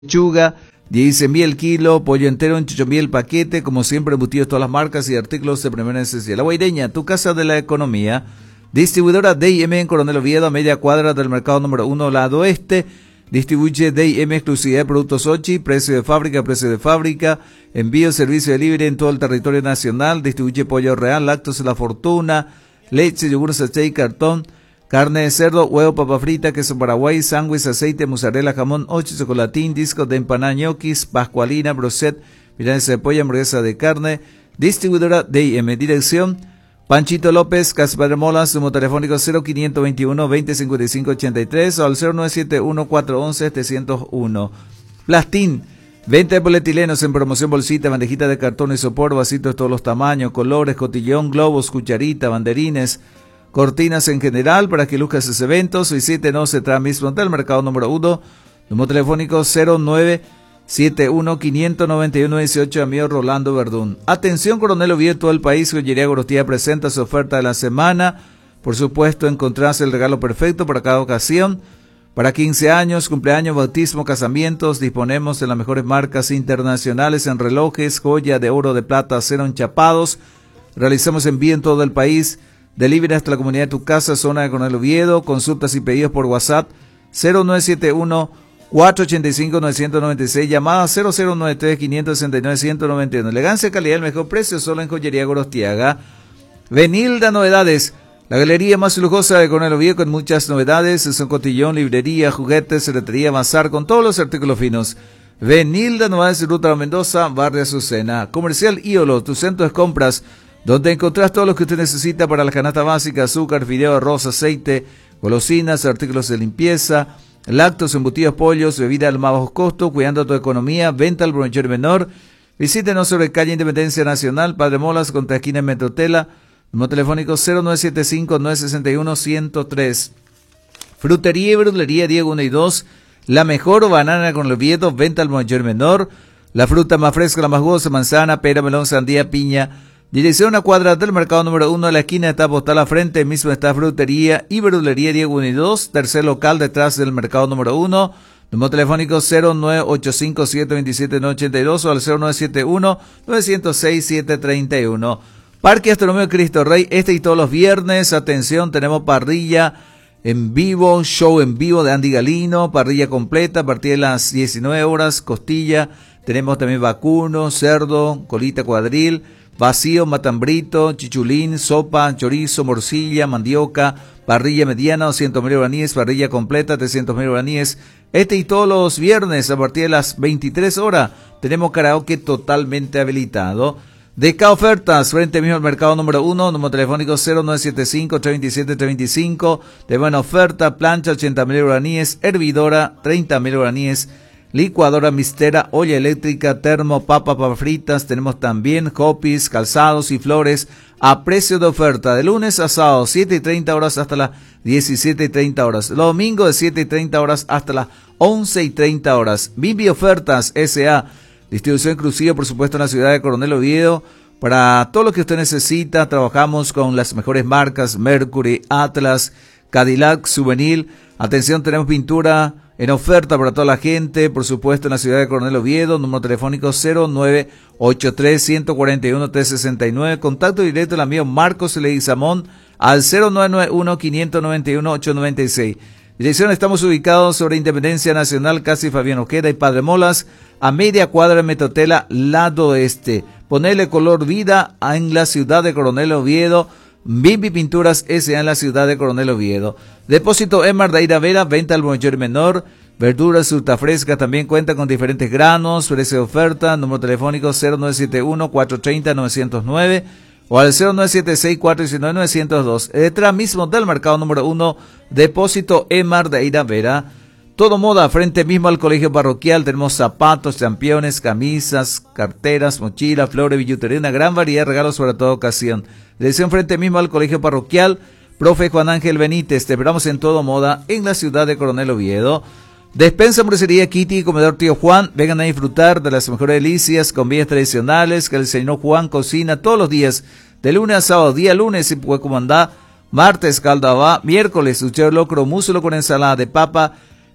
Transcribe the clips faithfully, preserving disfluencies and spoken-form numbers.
Lechuga, diez mil el kilo, pollo entero en ocho mil el paquete, como siempre embutidos todas las marcas y artículos de primera necesidad. La Guaireña, tu casa de la economía, distribuidora D I M en Coronel Oviedo, a media cuadra del mercado número uno, lado oeste, distribuye D I M exclusividad de productos Ochi, precio de fábrica, precio de fábrica, envío, servicio de delivery en todo el territorio nacional, distribuye pollo real, lácteos La Fortuna, leche, yogur, sachet y cartón, carne de cerdo, huevo, papa frita, queso paraguay, sándwich, aceite, mozzarella, jamón, ocho, chocolatín, discos de empanada, ñoquis, pascualina, broset, milanesa de pollo, hamburguesa de carne. Distribuidora D I M. Dirección Panchito López, Casa Padre Molas, número telefónico cero quinientos veintiuno, veinte cincuenta y cinco ochenta y tres o al cero nueve siete uno, cuatro once, setecientos uno. Plastín, venta de polietilenos en promoción, bolsita, bandejita de cartón y sopor, vasitos de todos los tamaños, colores, cotillón, globos, cucharita, banderines, cortinas en general para que luzcas sus eventos. Visítenos en mismo del mercado número uno, número telefónico cero nueve siete uno, cinco nueve uno, dieciocho, amigo Rolando Verdún. Atención, Coronel Oviedo, todo el país, Joyería Gorostía presenta su oferta de la semana. Por supuesto, encontrarse el regalo perfecto para cada ocasión. Para quince años, cumpleaños, bautismo, casamientos, disponemos de las mejores marcas internacionales en relojes, joya de oro, de plata, acero, enchapados. Realizamos envío en todo el país. Delivery hasta la comunidad de tu casa, zona de Coronel Oviedo. Consultas y pedidos por WhatsApp cero nueve siete uno, cuatro ocho cinco, nueve nueve seis, llamada cero cero nueve tres, cinco seis nueve, uno cero nueve uno. Elegancia, calidad, el mejor precio, solo en Joyería Gorostiaga. Venilda Novedades, la galería más lujosa de Coronel Oviedo con muchas novedades. Son cotillón, librería, juguetes, ferretería, bazar con todos los artículos finos. Venilda Novedades, Ruta Mendoza, Barrio Azucena. Comercial Íolo, tu centro de compras, donde encontrás todo lo que usted necesita para la canasta básica: azúcar, fideo, arroz, aceite, golosinas, artículos de limpieza, lácteos, embutidos, pollos, bebida al más bajo costo, cuidando tu economía, venta al bronchero menor. Visítenos sobre calle Independencia Nacional, Padre Molas, contra esquina en Metrotela, número telefónico cero nueve siete cinco, nueve seis uno, uno cero tres. Frutería y verdulería Diego uno y dos, la mejor banana con el Oviedo, venta al bronchero menor, la fruta más fresca, la más jugosa, manzana, pera, melón, sandía, piña. Dirección a cuadra del mercado número uno, a la esquina está postal a frente, mismo está frutería y verdulería Diego uno y dos, tercer local detrás del mercado número uno, número telefónico cero nueve ocho cinco, siete dos siete, nueve ocho dos o al cero nueve siete uno, nueve cero seis, siete tres uno. Parque Astronomía Cristo Rey, este y todos los viernes, atención, tenemos parrilla en vivo, show en vivo de Andy Galino, parrilla completa a partir de las diecinueve horas, costilla, tenemos también vacuno, cerdo, colita cuadril, vacío, matambrito, chichulín, sopa, chorizo, morcilla, mandioca, parrilla mediana, doscientos mil guaraníes, parrilla completa, trescientos mil guaraníes. Este y todos los viernes, a partir de las veintitrés horas, tenemos karaoke totalmente habilitado. D K Ofertas, frente mismo al mercado número uno, número telefónico cero nueve siete cinco, tres dos siete, tres dos cinco. De buena oferta, plancha, ochenta mil guaraníes, hervidora, treinta mil guaraníes. Licuadora mistera, olla eléctrica, termo, papa, papas fritas. Tenemos también hopis, calzados y flores a precio de oferta. De lunes a sábado, siete y treinta horas hasta las diecisiete y treinta horas. Los domingos de siete y treinta horas hasta las once y treinta horas. Bimbi Ofertas S A. Distribución exclusiva, por supuesto, en la ciudad de Coronel Oviedo. Para todo lo que usted necesita, trabajamos con las mejores marcas: Mercury, Atlas, Cadillac, Souvenir. Atención, tenemos pintura en oferta para toda la gente, por supuesto, en la ciudad de Coronel Oviedo, número telefónico cero nueve ocho tres, uno cuatro uno, tres seis nueve, contacto directo del amigo Marcos Leguizamón al cero nueve nueve uno, cinco nueve uno, ocho nueve seis. Dirección, estamos ubicados sobre Independencia Nacional, casi Fabián Ojeda y Padre Molas, a media cuadra de Metrotela, lado este. Ponele color vida en la ciudad de Coronel Oviedo. Bimbi Pinturas S A en la ciudad de Coronel Oviedo. Depósito Emar de Ira Vera, venta al mayor menor. Verduras, fruta fresca, también cuenta con diferentes granos. Precio de oferta, número telefónico cero nueve siete uno, cuatro tres cero, nueve cero nueve o al cero nueve siete seis, cuatro uno nueve, nueve cero dos. Detrás mismo del mercado número uno, Depósito Emar de Ira Vera. Todo moda, frente mismo al colegio parroquial. Tenemos zapatos, championes, camisas, carteras, mochilas, flores, billutería, una gran variedad de regalos para toda ocasión. Dirección frente mismo al colegio parroquial. Profe Juan Ángel Benítez, te esperamos en Todo Moda en la ciudad de Coronel Oviedo. Despensa, hamburguesería Kitty y comedor Tío Juan, vengan a disfrutar de las mejores delicias con viandas tradicionales que el señor Juan cocina todos los días, de lunes a sábado. Día lunes en Puecumandá, martes caldo abá, miércoles ucheo locro, músculo con ensalada de papa,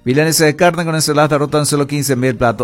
Milanesa de carne con ensalada de arroz tan solo quince mil platos.